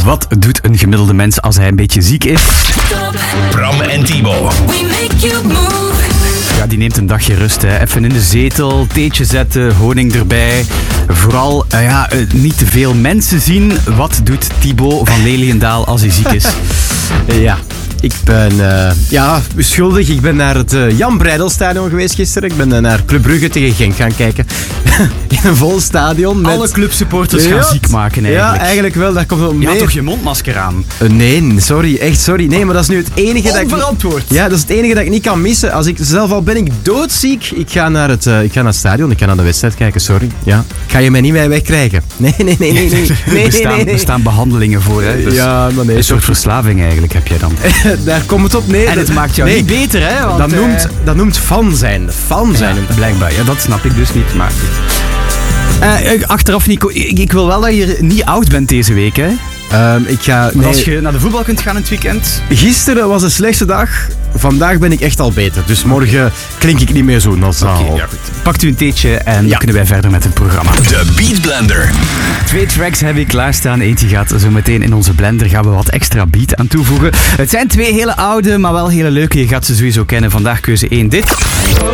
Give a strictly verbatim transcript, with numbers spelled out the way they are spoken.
Wat doet een gemiddelde mens als hij een beetje ziek is? Bram en Thibaut. Ja, die neemt een dagje rust. Hè. Even in de zetel, theetje zetten, honing erbij. Vooral uh, ja, uh, niet te veel mensen zien. Wat doet Thibaut van Leliendaal als hij ziek is? Ja, ik ben uh, ja, schuldig. Ik ben naar het uh, Jan Breidelstadion geweest gisteren. Ik ben uh, naar Club Brugge tegen Genk gaan kijken. In een vol stadion. Met... Alle clubsupporters gaan ja, ziek maken eigenlijk. Ja, eigenlijk wel. Daar komt wel Je mee. had toch je mondmasker aan? Uh, nee, sorry. Echt sorry. Nee, maar dat is nu het enige dat ik... Onverantwoord. Ja, dat is het enige dat ik niet kan missen. Als ik zelf al ben ik doodziek. Ik ga naar het, uh, ik ga naar het stadion. Ik ga naar de wedstrijd kijken. Sorry. Ja. Ga je mij niet mee wegkrijgen? Nee, nee, nee, nee. nee. nee, er, staan, nee, nee. er staan behandelingen voor. Hè? Dus ja, maar nee. een soort verslaving eigenlijk heb jij dan. Daar komt het op. Nee, En het dat, maakt jou nee. niet beter, hè? Want, dat, noemt, uh, dat noemt fan zijn. Fan zijn. Ja, blijkbaar. Ja, dat snap ik dus niet. Maar uh, achteraf, Nico, ik, ik wil wel dat je niet oud bent deze week, hè? Um, ik ga, nee. Als je naar de voetbal kunt gaan in het weekend. Gisteren was de slechtste dag. Vandaag ben ik echt al beter. Dus morgen klink ik niet meer zo nasaal. Okay, ja, goed. Pakt u een theetje en ja. dan kunnen wij verder met het programma. De Beat Blender. Twee tracks heb ik klaarstaan. Eentje gaat zo meteen in onze blender. Gaan we wat extra beat aan toevoegen. Het zijn twee hele oude, maar wel hele leuke. Je gaat ze sowieso kennen. Vandaag keuze één dit.